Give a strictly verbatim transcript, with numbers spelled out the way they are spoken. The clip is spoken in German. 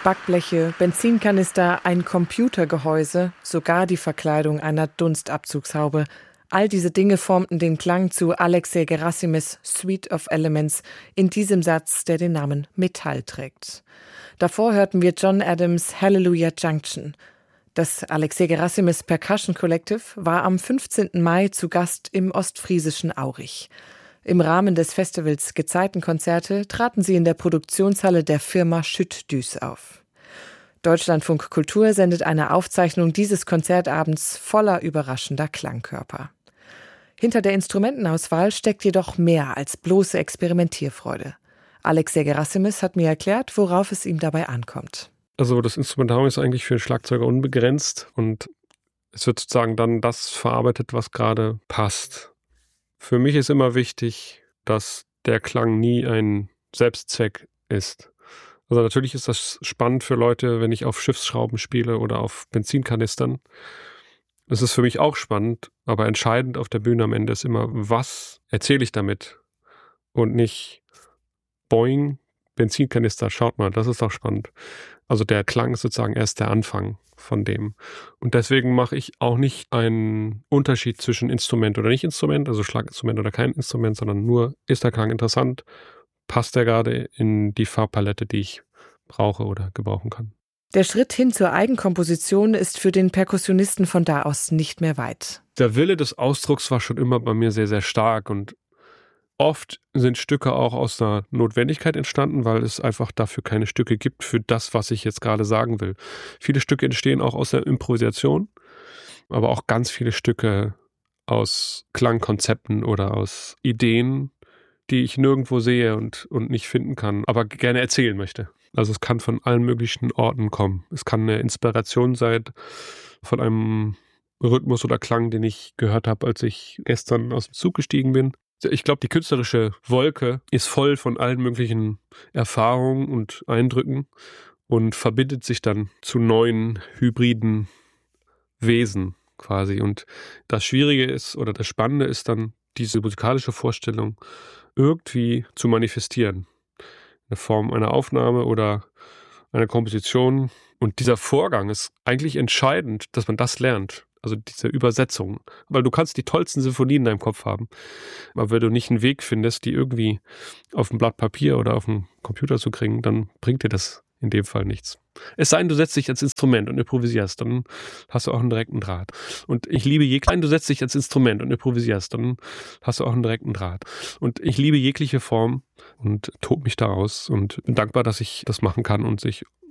Backbleche, Benzinkanister, ein Computergehäuse, sogar die Verkleidung einer Dunstabzugshaube. All diese Dinge formten den Klang zu Alexei Gerassimis Suite of Elements in diesem Satz, der den Namen Metall trägt. Davor hörten wir John Adams' Hallelujah Junction. Das Alexei Gerassimis Percussion Collective war am fünfzehnten Mai zu Gast im ostfriesischen Aurich. Im Rahmen des Festivals Gezeitenkonzerte traten sie in der Produktionshalle der Firma Schütt-Düß auf. Deutschlandfunk Kultur sendet eine Aufzeichnung dieses Konzertabends voller überraschender Klangkörper. Hinter der Instrumentenauswahl steckt jedoch mehr als bloße Experimentierfreude. Alexei Gerassimis hat mir erklärt, worauf es ihm dabei ankommt. Also das Instrumentarium ist eigentlich für den Schlagzeuger unbegrenzt und es wird sozusagen dann das verarbeitet, was gerade passt. Für mich ist immer wichtig, dass der Klang nie ein Selbstzweck ist. Also natürlich ist das spannend für Leute, wenn ich auf Schiffsschrauben spiele oder auf Benzinkanistern. Das ist für mich auch spannend, aber entscheidend auf der Bühne am Ende ist immer, was erzähle ich damit? Und nicht Boing, Benzinkanister, schaut mal, das ist doch spannend. Also der Klang ist sozusagen erst der Anfang von dem. Und deswegen mache ich auch nicht einen Unterschied zwischen Instrument oder nicht Instrument, also Schlaginstrument oder kein Instrument, sondern nur, ist der Klang interessant, passt der gerade in die Farbpalette, die ich brauche oder gebrauchen kann. Der Schritt hin zur Eigenkomposition ist für den Perkussionisten von da aus nicht mehr weit. Der Wille des Ausdrucks war schon immer bei mir sehr, sehr stark und oft sind Stücke auch aus einer Notwendigkeit entstanden, weil es einfach dafür keine Stücke gibt für das, was ich jetzt gerade sagen will. Viele Stücke entstehen auch aus der Improvisation, aber auch ganz viele Stücke aus Klangkonzepten oder aus Ideen, die ich nirgendwo sehe und, und nicht finden kann, aber gerne erzählen möchte. Also es kann von allen möglichen Orten kommen. Es kann eine Inspiration sein von einem Rhythmus oder Klang, den ich gehört habe, als ich gestern aus dem Zug gestiegen bin. Ich glaube, die künstlerische Wolke ist voll von allen möglichen Erfahrungen und Eindrücken und verbindet sich dann zu neuen, hybriden Wesen quasi. Und das Schwierige ist oder das Spannende ist dann, diese musikalische Vorstellung irgendwie zu manifestieren. In der Form einer Aufnahme oder einer Komposition. Und dieser Vorgang ist eigentlich entscheidend, dass man das lernt. Also diese Übersetzung. Weil du kannst die tollsten Sinfonien in deinem Kopf haben. Aber wenn du nicht einen Weg findest, die irgendwie auf ein Blatt Papier oder auf einen Computer zu kriegen, dann bringt dir das in dem Fall nichts. Es sei denn, du setzt dich als Instrument und improvisierst, dann hast du auch einen direkten Draht. Und ich liebe jegliche, du setzt dich als Instrument und improvisierst, dann hast du auch einen direkten Draht. Und ich liebe jegliche Form und tob mich daraus und bin dankbar, dass ich das machen kann und sich